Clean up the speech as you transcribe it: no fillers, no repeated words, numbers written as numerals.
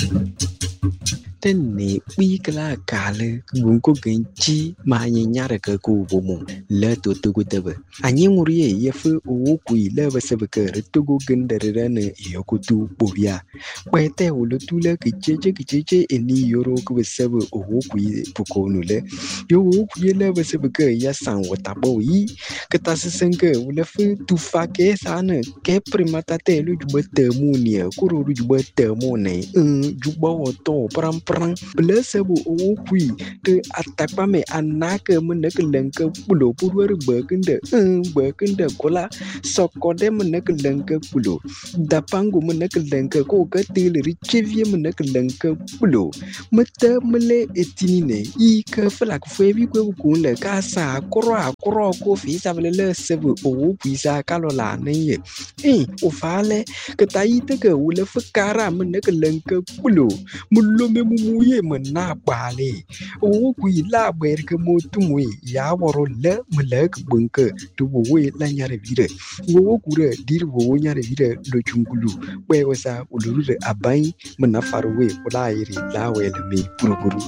Tên nị bi cái là cả lơ gun ko genchi ma nyara ka ku bomo le to go tebe anyi nguri ye fu o ku le ba se ba ka to go gendere ne yo ku tu bobia kwete o le tu le ke eni yoro ku se ba o ku pu ko nu le yo o ku le ba se ba ka ya san wa ta bo yi ke ta se sen ke o le fu tu fa ke sa ne ke primata te lu ju ba te mu ni ku ru ju ba te mu ne ju ba o to pram prang blessable o kui te atakpame anake meneke lenke pulo purwer bekende kola sokode meneke lenke pulo dapangu meneke lenke ko katile richevie meneke lenke pulo mete mele etinine I ke flak febi ko kunle kasa kro ko fi sabele sebe o kui sa kalola ne o fale ke taite ke wule fakara meneke lenke pulo mulome mumuye mena bale o kui la ber ke motumwe ya woro le melek bunke to we la nyare vire wo kure dir wo nyare vire do chungulu we wasa uluru abai mena farwe wala iri la we le mi puruguru